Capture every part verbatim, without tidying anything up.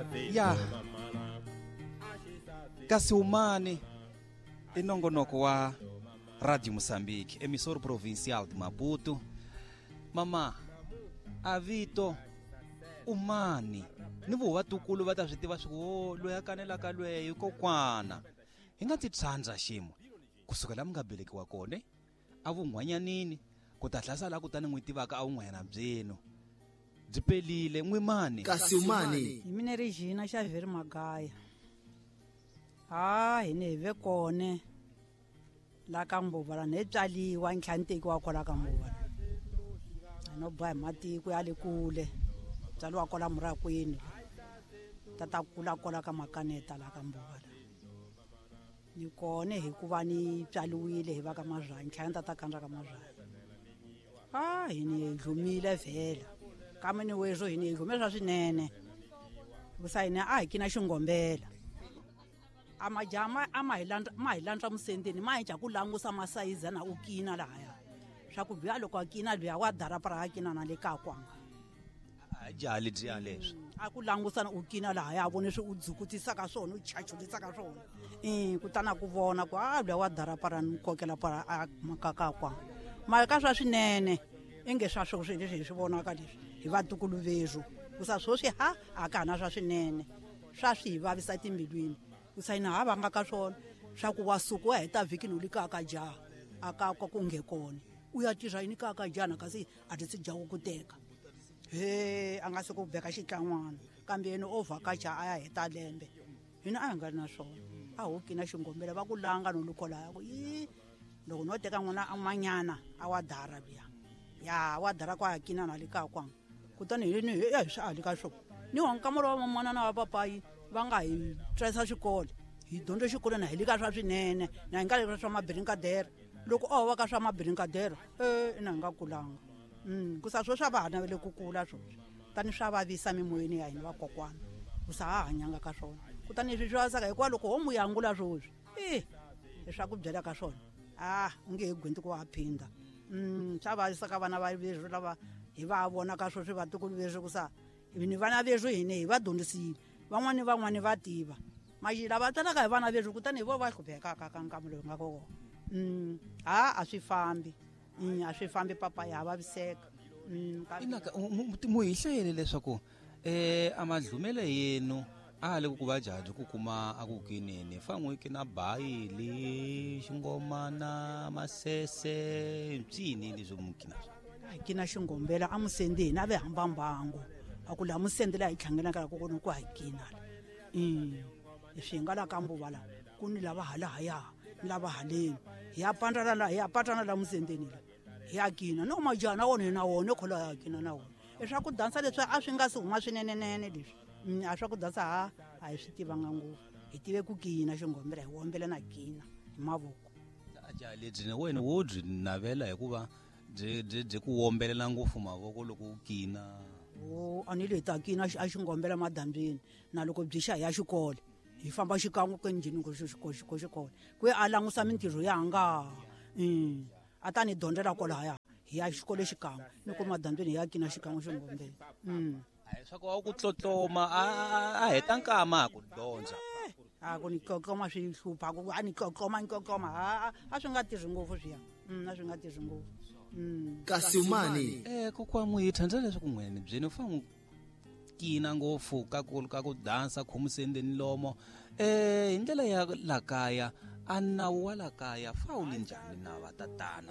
ya kasi umani i nongonoko wa Radio Moçambique, emissora provincial de Maputo. Mama, a vito umani ni vo vatukulu va ta swi tiva swi wo loyi a kanelaka lweyi kokwana hi nga ti tshandza ximo kusukela mi nga belekiwa kone a vun'hwanyanini ku ta hlasala ku tani n'wi tivaka a vun'hwanyana byenu byi pelile n'wi mani kasi umani hi mine Regina Xaveri Magaya. ha hi ne hi ve kone la ka Mbovala ne tswaliwa ntlhantekiwa kola ka Mbovala no ba matiko ya le kule tswaliwa kola murakwini tata kula kola ka Makaneta la ka Mbovala ni kone hikuva ni tswaliwile hi va ka Mazranya ntlhanta ta kandza ka Mazranya. ha hi ni dlumile vhela kambe ni wezo hi ni dlume swa swinene vusayini a hi kina xingombela amajama ama hilanda ma hilanda musendeni ma hinja ku langusa masayiza na ukina lahaya swa ku biya loko akina biya wa dara para akina na le ka kwanga a jali bya leswi a ku langusa na ukina lahaya a vone swi u dzukutisa ka swona u chachulisa ka swona eh kutana ku vona ku a biya wa dara para ni kokela para a makaka kwanga ma ka swa swinene inge swa swo swi leswi swi vonaka leswi hi vatukulu vezu kusa swo swi ha a kana swa swinene swa swi vavisa timbilwini kusayina ha vanga ka swona swa ku wasuku wa heta vhiki no lika ka jaha aka kwa ku ngekone u ya tirha yini ka ka jana kasi a ti si jawu ku teka he a nga se ku beka xitlan'wana kambe yena o vhakacha a ya heta lembe hina a nga ri na swona a hokina xingombela va ku langa no lukola ya ku yi loko no teka n'wana amanyana a wa dara biya ya wa dara kwa akina na lika kwanga kutani hi ni ya hi swa ali ka swo ni wankamoro wa mamana na wa papayi va nga hi tswesa xikolo hi dyondze xikolo na hi le ka swa swinene na hi nga le ka swa mabirinkadera loko o va ka swa mabirinkadera eh na hi nga kulanga um kusa swo swa vana va le ku kula swoswo tani swa vavisa mimoyeni ya hina vakokwana kusa ha hanyanga ka swona kutani leswi swi vasaka hikuva loko ho mu yangula swoswi eh leswaku byela ka swona ah u nge he gwendi ku va phinda um swa vavisa ka vana va veswo lava hi va vona ka swoswi vatukulu veswo kusa ni vana veswo hine hi va dyondzisile van'wani van'wani va tiva majila va talaka hi vana veswi kutani hi vo va hluphekaka ka nkama loyi nga koko um ha a swi fambi um a swi fambi papa ya vaviseka um inaka mu hi hlayele leswaku eh amadlumele yenu a le ku va jaji ku kuma a ku kinene fan'wiki na bayili xingomana masese ncini leswi mukina hi kina xingombela a musendeni a ve hambambango a ku la musendela hi tlhangelaka ka kona ku hakina um leswi hi nga la ka Mbovala ku ni lava hala haya lava haleni hi ya pandana la hi ya patana la musendeni la hi yakina no majana wona na wona khola yakina na wona leswa ku dansa leswi a swi nga si huma swinenenene leswi um a swa ku dansa ha a hi swi tivanga ngopfu hi tive ku kina xingombela hi wombela na kina hi mavoko aja lebyi wena wo byi navela hikuva byi byi ku wombelela ngopfu mavoko loko u kina o a ni le ta kina a xingombela madambyeni na loko byi xa hi ya xikolo hi famba xikan'we kenjini ku xikolo ku a langusa mintirho ya nga um a ta ni dyondzela kwalaya hi ya xikolo xikan'we ni ku madambyeni hi ya kina xikan'we xingombela um hayi swa ku wa ku tlotloma a heta nkama a ku dyondza a ku ni tlotloma swi hlupha ku a ni tlotloma ni tlotloma a swi nga tirhi ngopfu swiya um a swi nga tirhi ngopfu um kasi umani eh kokwa mu hi thandza leswaku n'wene byeni u fanele kina ngopfu ka ku ka ku dansa khomusendeni lomo eh hi ndlela ya la kaya a nawu wa la kaya fawuli njhani na vatatana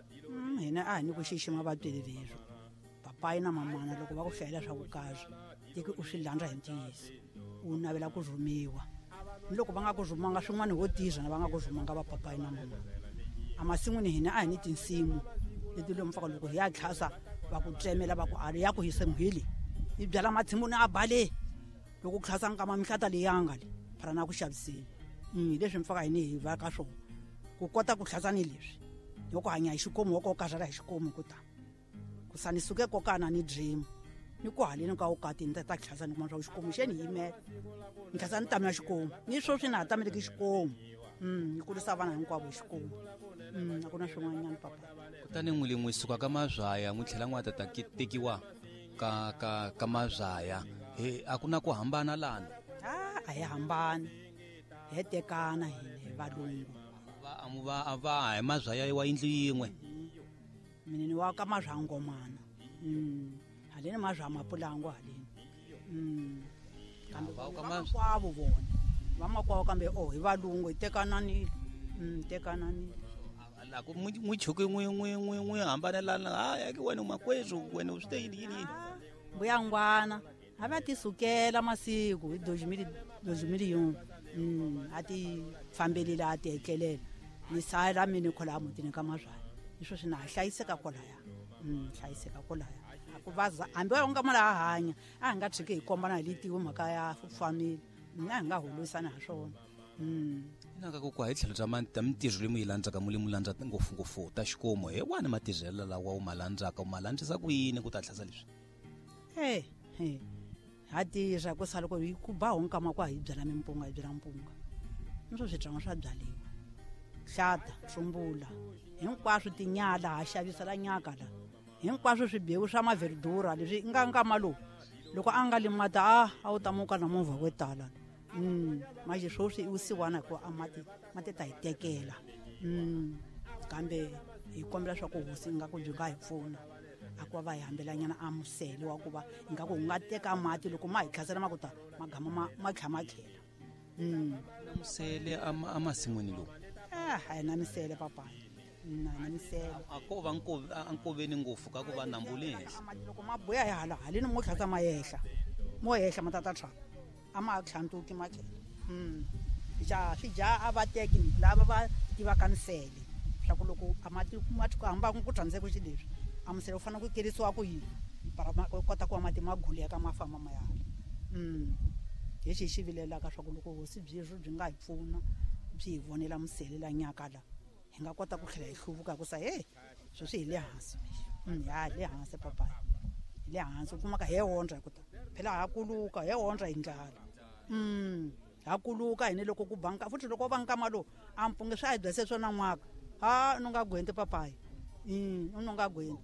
um hina a hi ni ku xixima vatweli leswo papayi na mamana loko va ku hlayela swa ku kahle tiki u swi landza hi ntiyiso u navela ku rhumiwa ni loko va nga ku rhumanga swin'wana ho tiza na va nga ku rhumanga va papayi na mamana amasin'wini hina a hi ni tinsimu leti lomu faka loko hi ya tlhasa va ku tsemela va ku ali ya ku hise muhili hi byala matshimuni a bale loko ku tlhasa nkama mihlata leyanga le phara na ku xaviseni um leswi mi faka hini hi va ka swona ku kota ku tlhasa ni leswi hi ku hanya hi xikomu wo ko karhala hi xikomu kutani kusa ni suke kokana ni dream ni ku haleni ka ukati ni ta tlhasa ni kuma swa xikomu xeni hi yimela ni tlhasa ni tamela xikomu ni swoswi na ha tameleki xikomu um ni kurisa vana hinkwavo hi xikomu um a ku na swin'wanyana papa kutani n'wi le n'wi suka ka Mazranya n'wi tlhela n'wi ta tekiwa ka ka ka Mazranya he a ku na ku hambana lana a a hi hambani hi tekana hi valungu va amuva ava hi mazwaya wa yindlu yin'we mina ni wa ka mazwangomana mm haleni mazwa mapulango haleni mm kambe Va ka va Mazwa- makwavo vona va makwavo kambe oh hi valungu hi tekanani mm tekanani la ku n'wi chuki n'wi n'wi n'wi n'wi hambanelana ha ke wena makwezu wena u swi te yini yini mbuyangwana a va ti sukela masiku hi dois mil e um mm a ti fambelile a ti etlelela ni sala mina khola mutini ka mazwana iswo swi na ha hlayiseka kwalaya mm hlayiseka kwalaya a ku vaza hambi u nga mala hanya a nga tshiki hi kombana hi letiwe mhaka ya family na hi nga holisana ha swona mm naka ku kwa hi tlhelo ta ta mintirho leyi mu yi landzaka mu leyi mu landza ngopfungopfu ta xikomo he wani matirhelo lawa u ma landzaka u ma landzisa ku yini ku ta tlhasa leswi eh eh ha tirha ku sala ku hi ku ba honkama kwa hi byala mimpunga hi byala mpunga niswo switan'wa swa byaliwa hlata hlumbula hinkwaswo tinyala ha xavisela nyaka la hinkwaswo swibewu swa maverdura leswi nga nkama lowu loko a nga limata a a wu ta muka na movha wo tala mm manje swo swi u siwana ku a mati mati ta hi tekela mm kambe hi kombela swa ku hosi nga ku byi nga hi pfuna a ku va hi hambelanyana a musele wa ku va nga ku nga teka mati loko ma hi khasela ma ku ta magama ma ma khama khela mm namusele amasin'wini lowu ah hayi na misele papa na na misele a ko va nkoveni ngopfu ka ku va nambu le henhla amati loko ma boya hi hala haleni mo khasa ma yehla mo yehla matata tra ama khlantuki ma khela mm ja swi ja a va teki lava va tiva kansele swa ku loko amati mati ku hamba ku transe ku xileswi amusele u fanele ku kerisiwa ku yini para ku kota ku amati maguli ka mafamba ma yala mm hi xi xivilelaka swa ku loko hosi byizwo byi nga hi pfuna byi hi vonela musele la nyaka la hi nga kota ku tlhela hi hluvuka ku sa hey swo swi hi le hansi mm ya le hansi papa hi le hansi u kuma ka he wondra ku ta phela ha kuluka he wondra hi ndlala mm ha kuluka hine loko ku banka futhi loko banka malo ampunge swa hi dwese swona n'waka ha no nga gwente papa mm no nga gwente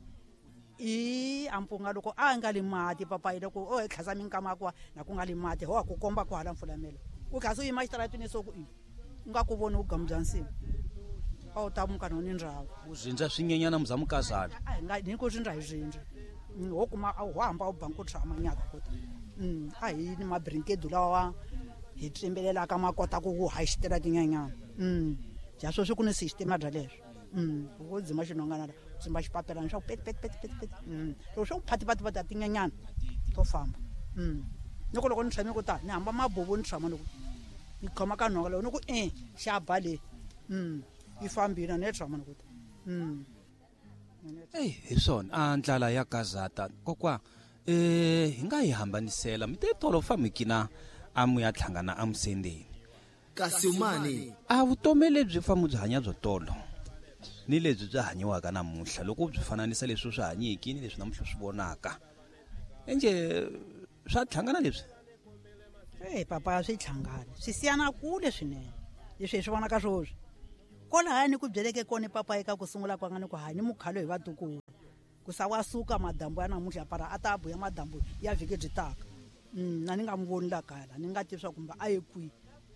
i ampunga loko a nga li mati papa loko o khasa minkama kwa na ku nga li mati ho ku komba ku hala mfulamelo u khasa yi mastratini so ku nga ku vona u gamjansi a u ta muka no ni ndhawu uzindza swinyenyana muzamukazana a nga ni ku zindra hi zindra ho kuma ho hamba u banku tshama nyaka kota mm a hi ni mabrinkedu lawa hi tsimbelela ka makota ku ha xitela tinyanyana mm ja so swi ku ni system adra leswo mm u dzima xinongana dzima xipapelana swa pet pet pet pet pet mm lo swo phati phati phati tinyanyana to famba mm loko loko ni tshame ku ta ni hamba mabobo ni tshama loko ni khoma ka nhonga loko ni ku eh xa bale mm yi fambile ne tshama loko ta mm hey hi swona a ndlala ya gazata kokwa eh hi nga hi hambanisela mi te tolo famikina a mu ya tlhangana a musendeni kasi umani a vutomi lebyi famu byi hanya byo tolo ni lebyi byi hanyiwaka namuntlha loko byi fananisa leswi swi hanyiki ni leswi namuntlha swi vonaka enje swa tlhangana leswi eh papa swi tlhangana swi siyana kule swinene leswi hi swi vonaka swoswi kona ni ku byeleke kona papa eka ku sungula kwa nga ni ku hanya mukhalo hi vatukulu ku sa wa suka madambu ya namuntlha para a ta buya madambu ya vhiki byi taka mm na ni nga mu voni la kala ni nga tivi swa kumba a ye kwi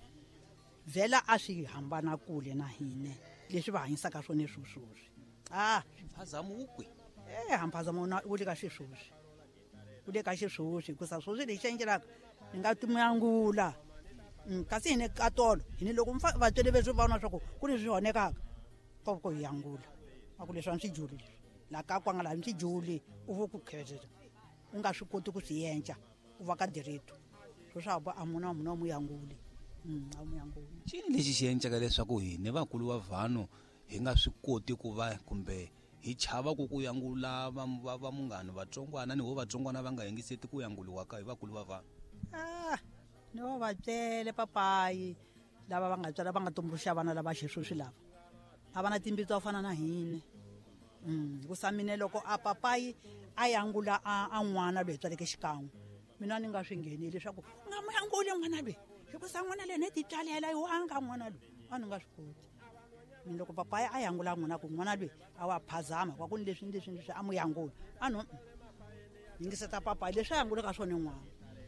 vhela a swi hambana kule na hine leswi va hanyisaka swona swoswi ah phazamo ukwe eh hamphazamo na u le ka xiswoswi u le ka xiswoswi ku sa swoswi lexi endlelaka ni nga timuyangula kasi hine ka tolo hine loko vatswele veswi va vona swa ku ku leswi honekaka to ku hi yangula a ku leswi swi juli la ka kwa nga la swi juli u vo ku khezela u nga swi koti ku swi yenca u va ka direto swo swa ba amuna amuna mu yanguli mm amuyanguli xini lexi xi endlaka leswaku hine vakulu va vanhu hi nga swi koti ku va kumbe hi chava ku ku yangula va va munghano vatsongwana ni ho vatsongwana va nga yingiseti ku yanguliwa ka hi vakulu va vanhu ah ni va vatswele papayi lava va nga tswala va nga tumbuluxa vana lava xiswoswi lava a va na timbitso to fana na hine mm ku samine loko a papayi a yangula a n'wana loyi tswaleke xikan'we mina ni nga swi nghenile leswaku nga mu yanguli n'wana loyi hikusa n'wana leyi ni titswalela yi wanga n'wana loyi a ni nga swi koti mina loko papayi a yangula n'wana ku n'wana loyi a wa phazama kwa ku ni leswi leswi leswi a mu yangula a no yingiseta papayi leswi a yanguleka swona n'wana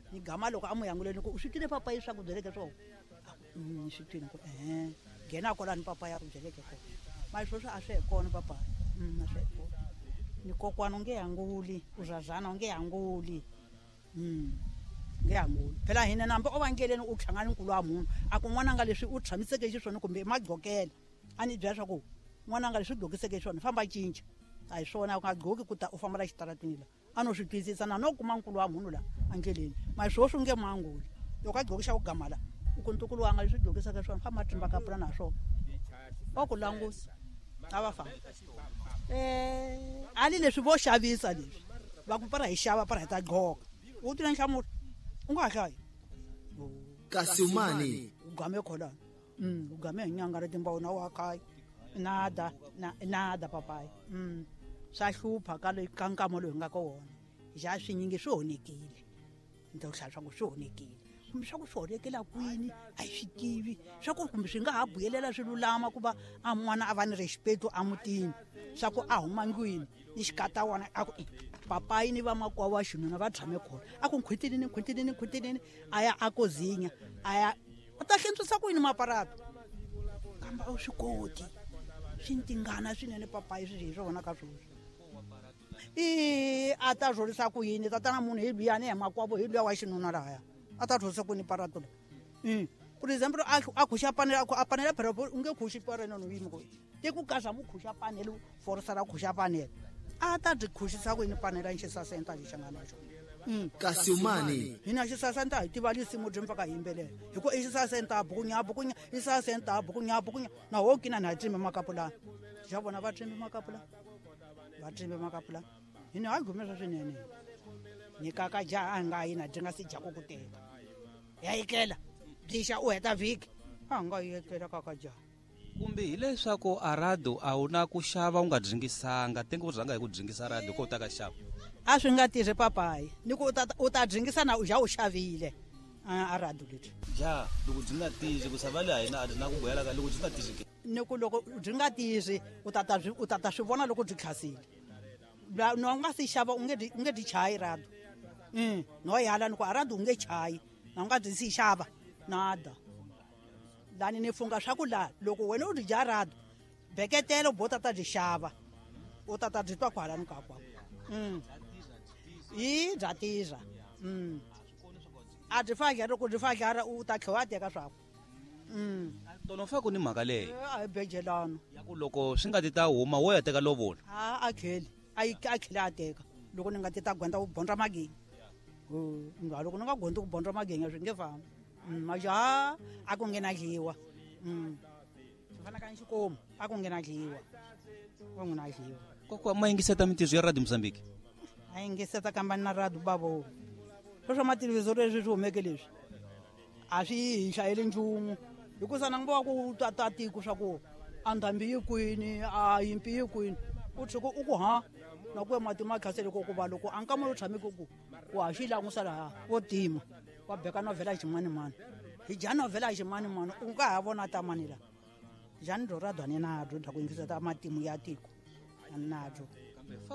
ni gama loko a n'wi yanguleni ku u swi twile papa yi swa ku byeleke swona ni swi twile ku ehe nghena kwalani papa ya ku byeleke kona mara sweswo a swi he kona papa a swi he kona ni kokwana u nge yanguli uzazana u nge yanguli um nge yanguli phela hina nambe o vangeleni u tlhangani nkulu wa munhu a ku n'wananga leswi u tshamiseke xiswona kumbe magqokela a ni byela swa ku n'wananga leswi u gqokiseke xiswona famba cinca a hi swona u nga gqoki ku ta u famba la xitaratini la a no swi twisisa na no kuma nkulu wa munhu la andleleni mara swo swi nge manguli loko a gqokisa ku gamala u ku ntukulu wanga leswi gqokisaka swona famba trimba ka pula na swona wa ku langusa a va famba um ali leswi vo xavisa leswi va ku para hi xava para hi ta gqoka u twile nhlamulo u nga hlayi Kasumani u game kholana um u game hi nyanga ri timbawu na wa kaya nada na nada papayi um swa hlupha ka le ka nkama loyi nga ka wona ja swinyingi swi honekile ni ta ku hlaya swa ku swi honekile kumbe swa ku swi honekela kwini a hi swi tivi swa ku kumbe swi nga ha buyelela swi lulama ku va a n'wana a va ni respect a mutini swa ku a huma ndlwini ni xikata wona a ku papayi ni vamakwa wa xinuna va tshame kona a ku nkhwitilini nkhwitilini nkhwitilini a ya a ko zinya a ya u ta hlentswisa ku yini maparato kambe a wu swi koti swi ntingana swinene papayi swi hi swona ka sweswo i a ta rhorisa ku yini tatana munhu hi luyani hi makwavo hi luya wa xinuna lahaya a ta rhorisa ku yini parato la um for example a khuxa panele a panele phela u nge khuxi parena no yini ku te ku kasa mu khuxa panele forsala khuxa panele a ta byi khuxisa ku yini panele nxisasenta lexi nga na xona Kasumani hina xisasenta hi tiva lisimu byi mpfaka hi yimbelela hi ku i xisasenta bukunya bukunya i xisasenta bukunya bukunya na ho kina na hi trimbe makapulani xa vona va trimbe makapulani va trimbe makapulani hina ha gumesa swinene ni kaka jaha a nga yi na byi nga si dya ku ku teka ya yikela byixa u heta vhiki a nga yekela kaka jaha kumbe hileswaku a rado a wu na ku xava u nga dzingisanga tenge u rhanga hi ku dzingisa rado ko u ta ka xava a swi nga tirhi papayi ni ku u ta dzingisa na u ja u xavile a rado leti ja loko byi nga tisi ku sava le a hina a ri na ku boyela ka loko byi nga tisi ke ni ku loko byi nga tisi u tata u tata swi vona loko byi khasile no nga si xava u nge u nge byi chayi rado um no yala ni ku a rado u nge chayi na u nga byi si xava nada lani ni funga swa ku laha loko wena u byi dya rado beketela bo tata byi xava u tata byi twa kwalani ka kwako um hi bya tirha um a byi fahla loko byi fahlara u ta tlhe wa teka swakwe um tonofaku ni mhaka leyi a hi bejelano ya ku loko swi nga ti ta huma wo ya teka lovona a a kheli a yi a kheli a teka loko ni nga ti ta gwenda ku bondra magenge nga loko ni nga gondi ku bondra magenge swi nge fambi majaha a ku nghena dliwa um swi fana ka xikomu a ku nghena dliwa ku nghena dliwa kokwa ma yingiseta mintirho ya radio Mozambique a yingiseta kambani na rado bavo sweswo matelevisori leswi swi humeke leswi a swi hi hlayeli nchumu hikusa na ngiva ku ta tiko swa ku a ndhambi yi kwini a yimpi yi kwini u tshiko u ku ha na ku mati ma khasele ko ku va loko a nkama lo tshameke ku ku ha xi langusa laha wo tima wa beka novhela hi ximanimani hi dya novhela hi ximanimani u nga ha vona ta mani la jani ro radwane na dyo ta ku yingiseta matimu ya tiko ani na dyo